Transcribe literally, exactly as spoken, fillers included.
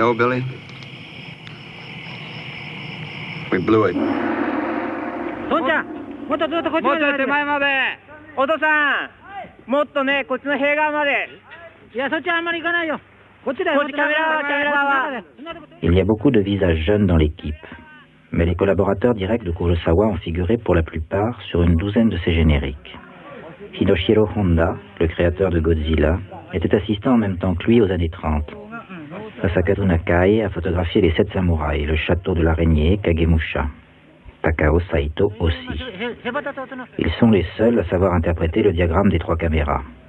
No, Billy? We blew it. トンちゃん、もっとずっとこっちまで。もっと手前まで。お父さん、もっとね、こっちの塀側まで。いや、そっちはあんまり行かないよ。こっちだよ。こっちカメラは、カメラは。 Il y a beaucoup de visages jeunes dans l'équipe, mais les collaborateurs directs de Kurosawa ont figuré pour la plupart sur une douzaine de ses génériques. Hinoshiro Honda, le créateur de Godzilla, était assistant en même temps que lui aux années trente. Masakatsu Nakai a photographié Les Sept Samouraïs, Le Château de l'Araignée, Kagemusha. Takao Saito aussi. Ils sont les seuls à savoir interpréter le diagramme des trois caméras.